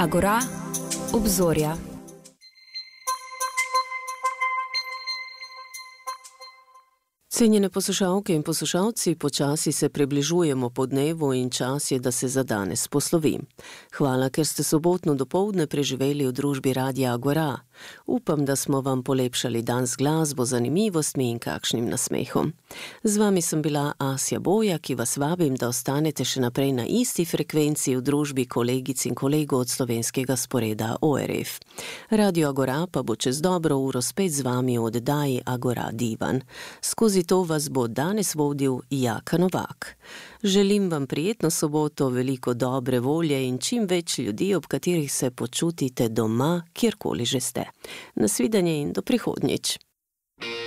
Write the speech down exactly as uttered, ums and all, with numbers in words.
Agora, obzorja. Cenjene poslušalke in poslušalci, počasi se približujemo podnevu in čas je, da se za danes poslovim. Hvala, ker ste sobotno dopoldne preživeli v družbi Radia Agora. Upam, da smo vam polepšali dan z glasbo, zanimivostmi in kakšnim nasmehom. Z vami sem bila Asja Boja, ki vas vabim, da ostanete še naprej na isti frekvenciji v družbi kolegic in kolegov od slovenskega sporeda O R F. Radio Agora pa bo čez dobro uro spet z vami v oddaji Agora Divan. Skozi to vas bo danes vodil Jaka Novak. Želim vam prijetno soboto, veliko dobre volje in čim več ljudi, ob katerih se počutite doma, kjerkoli že ste. Nasvidenje in do prihodnjič.